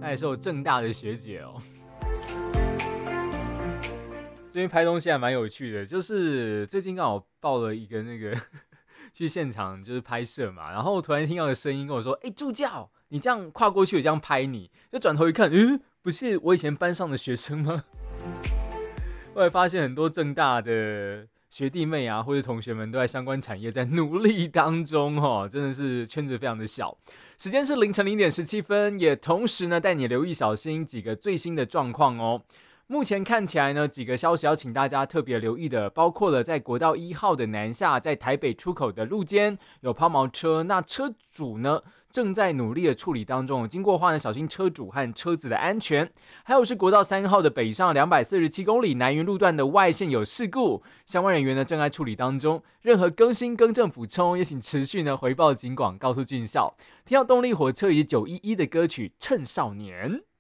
她也是我政大的学姐哦。最近拍东西还蛮有趣的，就是最近刚好报了一个那个去现场就是拍摄嘛，然后突然听到个声音跟我说：“哎、助教，你这样跨过去，我这样拍你。”就转头一看，不是我以前班上的学生吗？后来发现很多政大的学弟妹啊，或者同学们都在相关产业在努力当中哦，真的是圈子非常的小。时间是凌晨0:17，也同时呢带你留意小心几个最新的状况哦。目前看起来呢，几个消息要请大家特别留意的，包括了在国道1号的南下，在台北出口的路肩有抛锚车，那车主呢正在努力的处理当中，经过的话呢，小心车主和车子的安全。还有是国道3号的北上247公里南云路段的外线有事故，相关人员呢正在处理当中，任何更新更正补充也请持续呢回报警广，告诉军校。听到动力火车以及911的歌曲《趁少年》。